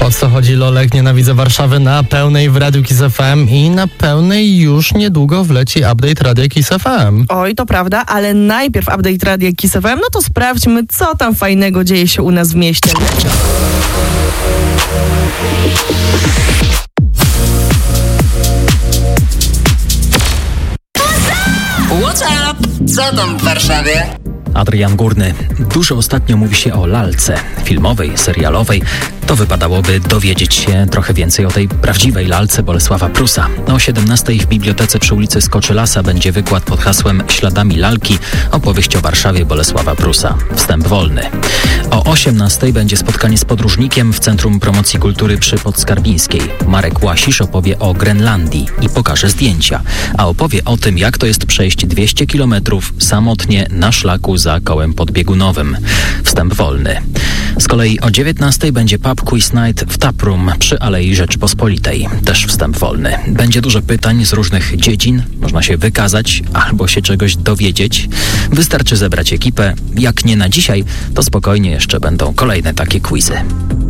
O co chodzi, Lolek? Nienawidzę Warszawy na pełnej w Radiu Kiss FM i na pełnej już niedługo wleci update Radia Kiss FM. Oj, to prawda, ale najpierw update Radia Kiss FM, no to sprawdźmy, co tam fajnego dzieje się u nas w mieście. What's up? Co tam w Warszawie? Adrian Górny. Dużo ostatnio mówi się o lalce filmowej, serialowej. To wypadałoby dowiedzieć się trochę więcej o tej prawdziwej lalce Bolesława Prusa. O 17:00 w bibliotece przy ulicy Skoczylasa będzie wykład pod hasłem Śladami lalki, opowieść o Warszawie Bolesława Prusa. Wstęp wolny. O 18:00 będzie spotkanie z podróżnikiem w Centrum Promocji Kultury przy Podskarbińskiej. Marek Łasisz opowie o Grenlandii i pokaże zdjęcia, a opowie o tym, jak to jest przejść 200 kilometrów samotnie na szlaku za kołem podbiegunowym. Wstęp wolny. Z kolei o 19:00 będzie pub Quiz Night w Taproom przy Alei Rzeczypospolitej. Też wstęp wolny. Będzie dużo pytań z różnych dziedzin. Można się wykazać albo się czegoś dowiedzieć. Wystarczy zebrać ekipę. Jak nie na dzisiaj, to spokojnie jeszcze będą kolejne takie quizy.